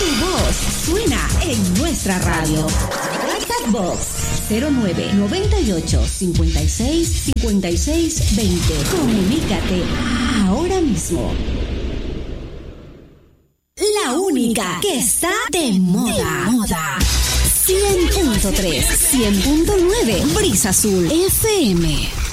Tu voz suena en nuestra radio. Chatbox 0998-56-56-20. Comunícate ahora mismo. La única que está de moda. 100.3, 100.9, Brisa Azul FM.